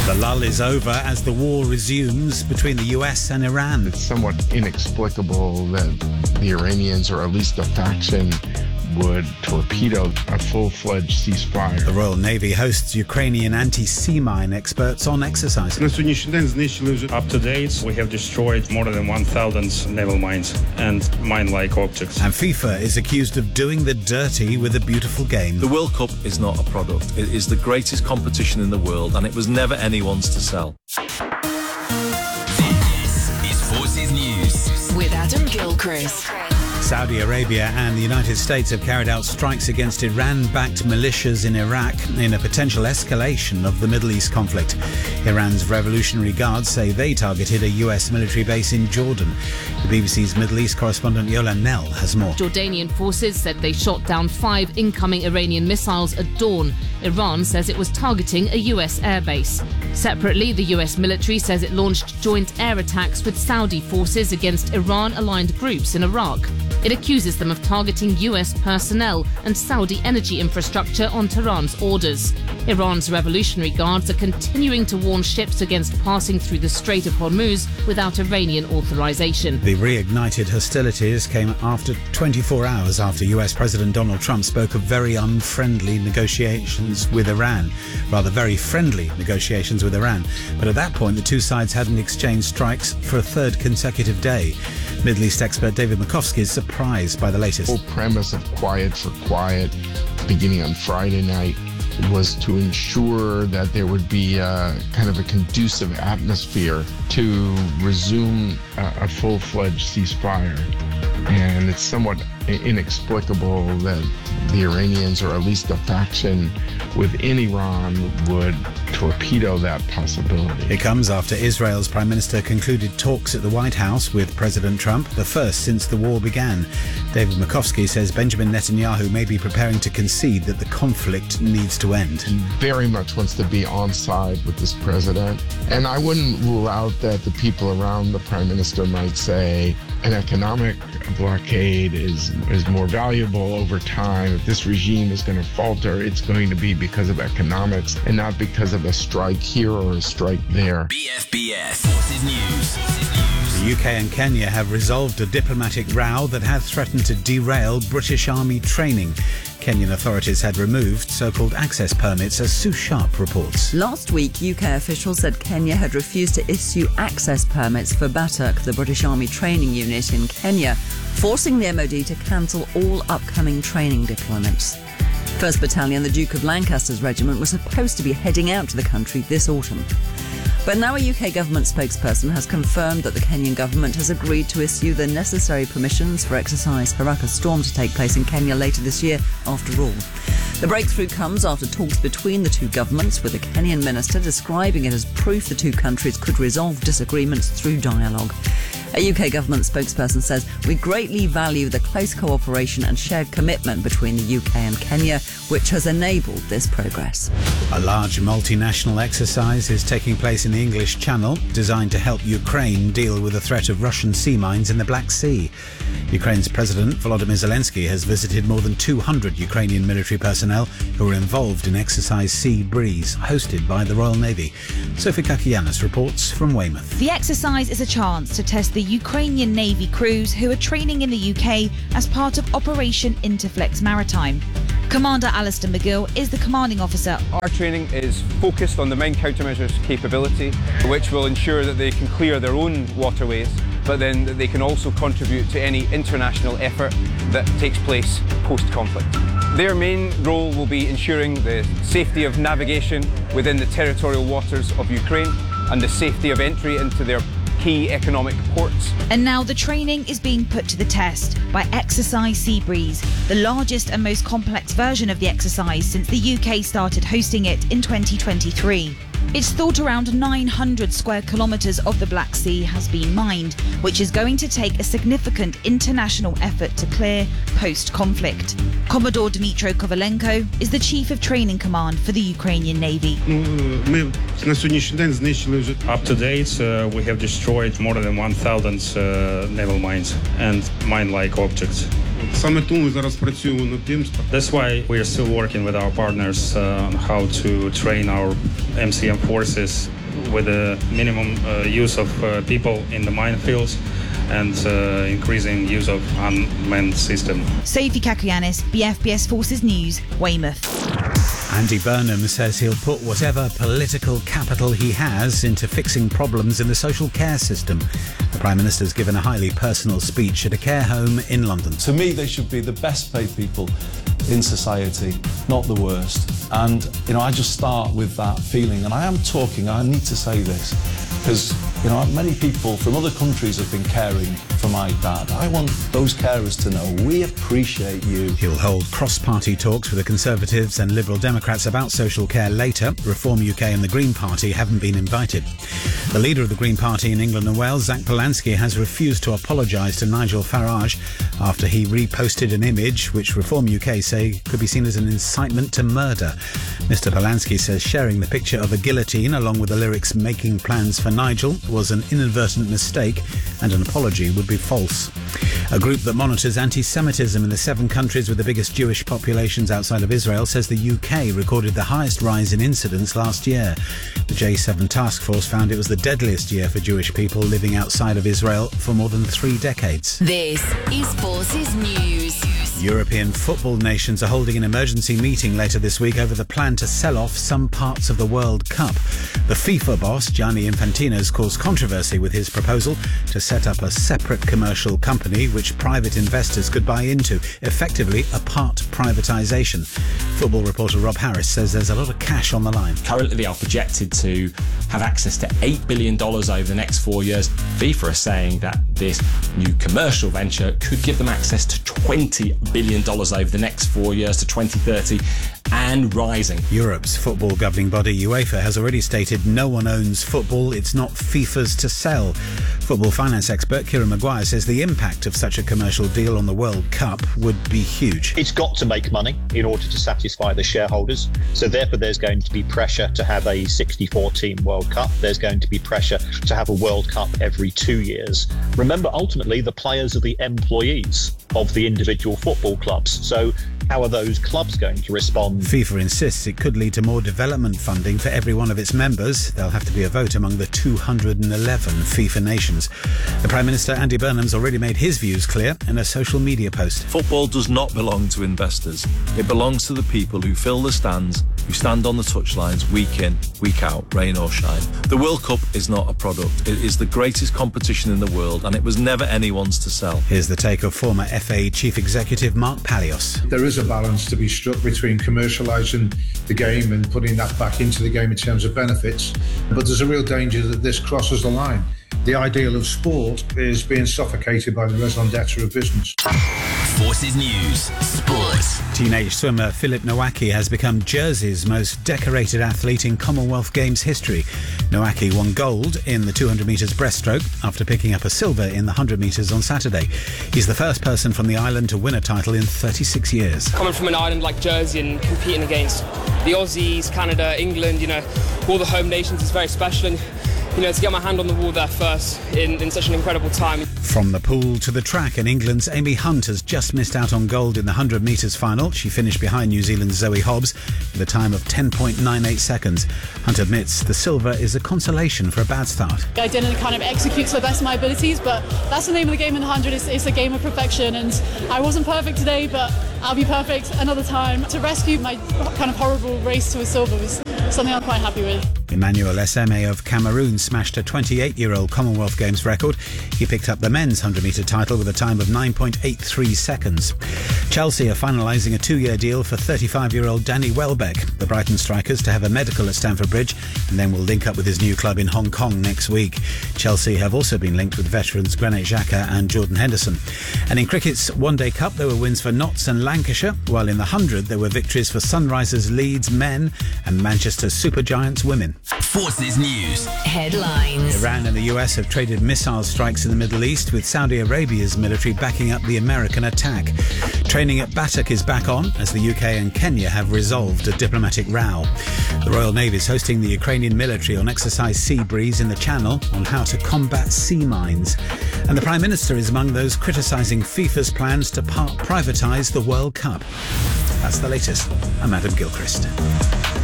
The lull is over as the war resumes between the US and Iran. It's somewhat inexplicable that the Iranians, or at least a faction, would torpedo a full-fledged ceasefire. The Royal Navy hosts Ukrainian anti-sea mine experts on exercise. Up to date, we have destroyed more than 1,000 naval mines and mine-like objects. And FIFA is accused of doing the dirty with a beautiful game. The World Cup is not a product. It is the greatest competition in the world, and it was never anyone's to sell. This is Forces News with Adam Gilchrist. Saudi Arabia and the United States have carried out strikes against Iran-backed militias in Iraq in a potential escalation of the Middle East conflict. Iran's Revolutionary Guards say they targeted a US military base in Jordan. The BBC's Middle East correspondent Yola Nell has more. Jordanian forces said they shot down 5 incoming Iranian missiles at dawn. Iran says it was targeting a US airbase. Separately, the US military says it launched joint air attacks with Saudi forces against Iran-aligned groups in Iraq. It accuses them of targeting US personnel and Saudi energy infrastructure on Tehran's orders. Iran's Revolutionary Guards are continuing to warn ships against passing through the Strait of Hormuz without Iranian authorization. The reignited hostilities came after 24 hours after US President Donald Trump spoke of very unfriendly negotiations with Iran. Rather, very friendly negotiations with Iran. But at that point, the two sides hadn't exchanged strikes for a third consecutive day. Middle East expert David Makovsky is surprised by the latest. The whole premise of Quiet for Quiet, beginning on Friday night, was to ensure that there would be kind of a conducive atmosphere to resume a full-fledged ceasefire. And it's somewhat inexplicable that the Iranians, or at least a faction within Iran, would torpedo that possibility. It comes after Israel's Prime Minister concluded talks at the White House with President Trump, the first since the war began. David Makovsky says Benjamin Netanyahu may be preparing to concede that the conflict needs to end. He very much wants to be on side with this president. And I wouldn't rule out that the people around the Prime Minister might say an economic blockade is more valuable over time. If this regime is going to falter, it's going to be because of economics and not because of a strike here or a strike there. BFBS Forces News. The UK and Kenya have resolved a diplomatic row that had threatened to derail British Army training. Kenyan authorities had removed so-called access permits, as Sue Sharp reports. Last week, UK officials said Kenya had refused to issue access permits for Batak, the British Army training unit in Kenya, forcing the MOD to cancel all upcoming training deployments. 1st Battalion, the Duke of Lancaster's regiment, was supposed to be heading out to the country this autumn. But now a UK government spokesperson has confirmed that the Kenyan government has agreed to issue the necessary permissions for exercise Haraka Storm to take place in Kenya later this year, after all. The breakthrough comes after talks between the two governments, with a Kenyan minister describing it as proof the two countries could resolve disagreements through dialogue. A UK government spokesperson says, "We greatly value the close cooperation and shared commitment between the UK and Kenya, which has enabled this progress." A large multinational exercise is taking place in the English Channel, designed to help Ukraine deal with the threat of Russian sea mines in the Black Sea. Ukraine's President Volodymyr Zelensky has visited more than 200 Ukrainian military personnel who are involved in Exercise Sea Breeze, hosted by the Royal Navy. Sophie Kakianis reports from Weymouth. The exercise is a chance to test the Ukrainian Navy crews who are training in the UK as part of Operation Interflex Maritime. Commander Alistair McGill is the commanding officer. Our training is focused on the mine countermeasures capability, which will ensure that they can clear their own waterways, but then that they can also contribute to any international effort that takes place post-conflict. Their main role will be ensuring the safety of navigation within the territorial waters of Ukraine and the safety of entry into their key economic ports. And now the training is being put to the test by Exercise Sea Breeze, the largest and most complex version of the exercise since the UK started hosting it in 2023. It's thought around 900 square kilometres of the Black Sea has been mined, which is going to take a significant international effort to clear post-conflict. Commodore Dmytro Kovalenko is the Chief of Training Command for the Ukrainian Navy. Up to date, we have destroyed more than 1,000 naval mines and mine-like objects. That's why we are still working with our partners on how to train our MCM forces with a minimum use of people in the minefields and increasing use of unmanned system. Sophie Kakianis, BFBS Forces News, Weymouth. Andy Burnham says he'll put whatever political capital he has into fixing problems in the social care system. The Prime Minister's given a highly personal speech at a care home in London. To me, they should be the best paid people in society, not the worst. And, I just start with that feeling. And I need to say this, because, many people from other countries have been caring for my dad. I want those carers to know we appreciate you. He'll hold cross-party talks with the Conservatives and Liberal Democrats about social care later. Reform UK and the Green Party haven't been invited. The leader of the Green Party in England and Wales, Zach Polanski, has refused to apologise to Nigel Farage after he reposted an image which Reform UK say could be seen as an incitement to murder. Mr Polanski says sharing the picture of a guillotine along with the lyrics "making plans for Nigel" was an inadvertent mistake and an apology would be false. A group that monitors anti-Semitism in the 7 countries with the biggest Jewish populations outside of Israel says the UK recorded the highest rise in incidents last year. The J7 task force found it was the deadliest year for Jewish people living outside of Israel for more than 3 decades. This is Forces News. European football nations are holding an emergency meeting later this week over the plan to sell off some parts of the World Cup. The FIFA boss, Gianni Infantino, has caused controversy with his proposal to set up a separate commercial company which private investors could buy into, effectively a part privatisation. Football reporter Rob Harris says there's a lot of cash on the line. Currently they are projected to have access to $8 billion over the next 4 years. FIFA are saying that this new commercial venture could give them access to $20 billion over the next 4 years to 2030 and rising. Europe's football governing body UEFA has already stated no one owns football, it's not FIFA's to sell. Football finance expert Kieran Maguire says the impact of such a commercial deal on the World Cup would be huge. It's got to make money in order to satisfy the shareholders, so therefore there's going to be pressure to have a 64-team World Cup. There's going to be pressure to have a World Cup every 2 years. Remember, ultimately the players are the employees of the individual football clubs, so how are those clubs going to respond? FIFA insists it could lead to more development funding for every one of its members. There'll have to be a vote among the 211 FIFA nations. The Prime Minister, Andy Burnham's already made his views clear in a social media post. Football does not belong to investors. It belongs to the people who fill the stands, who stand on the touchlines week in, week out, rain or shine. The World Cup is not a product. It is the greatest competition in the world, and it was never anyone's to sell. Here's the take of former FA Chief Executive Mark Palios. There is a balance to be struck between commercialising the game and putting that back into the game in terms of benefits, but there's a real danger that this crosses the line. The ideal of sport is being suffocated by the raison d'etre of business. Forces News Sports. Teenage swimmer Philip Nowacki has become Jersey's most decorated athlete in Commonwealth Games history. Nowacki won gold in the 200 metres breaststroke after picking up a silver in the 100 metres on Saturday. He's the first person from the island to win a title in 36 years. Coming from an island like Jersey and competing against the Aussies, Canada, England, all the home nations is very special, and to get my hand on the wall there first in such an incredible time. From the pool to the track, and England's Amy Hunt has just missed out on gold in the 100 metres final. She finished behind New Zealand's Zoe Hobbs with a time of 10.98 seconds. Hunt admits the silver is a consolation for a bad start. I didn't kind of execute to the best of my abilities, but that's the name of the game in the 100. It's a game of perfection, and I wasn't perfect today, but I'll be perfect another time. To rescue my kind of horrible race to a silver was something I'm quite happy with. Emmanuel Eseme of Cameroon smashed a 28-year-old Commonwealth Games record. He picked up the men's 100-metre title with a time of 9.83 seconds. Chelsea are finalising a 2-year deal for 35-year-old Danny Welbeck. The Brighton strikers to have a medical at Stamford Bridge and then will link up with his new club in Hong Kong next week. Chelsea have also been linked with veterans Granit Xhaka and Jordan Henderson. And in cricket's One Day Cup, there were wins for Notts and Lancashire, while in the 100 there were victories for Sunrisers Leeds men and Manchester Supergiants women. Forces News. Headlines. Iran and the US have traded missile strikes in the Middle East, with Saudi Arabia's military backing up the American attack. Training at Batak is back on as the UK and Kenya have resolved a diplomatic row. The Royal Navy is hosting the Ukrainian military on Exercise Sea Breeze in the Channel on how to combat sea mines. And the Prime Minister is among those criticising FIFA's plans to privatise the World Cup. That's the latest. I'm Adam Gilchrist.